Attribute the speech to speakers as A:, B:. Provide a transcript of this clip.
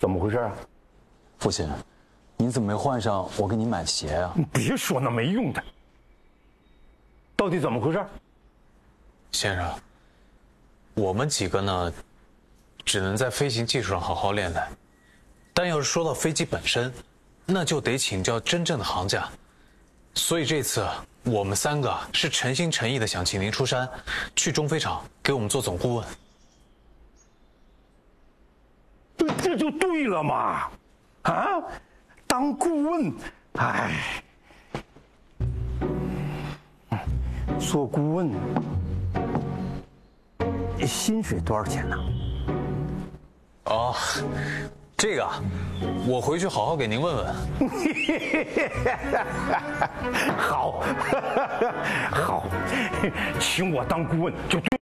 A: 怎么回事啊？
B: 父亲，你怎么没换上我给你买的鞋啊？
A: 你别说那没用的，到底怎么回事？
C: 先生，我们几个呢，只能在飞行技术上好好练练，但要是说到飞机本身，那就得请教真正的行家。所以这次我们3个是诚心诚意的想请您出山，去中飞厂给我们做总顾问。
A: 这就对了嘛！啊，当顾问，哎，做顾问，薪水多少钱呢？
C: 哦，这个，我回去好好给您问问。
A: 好，好，请我当顾问就对。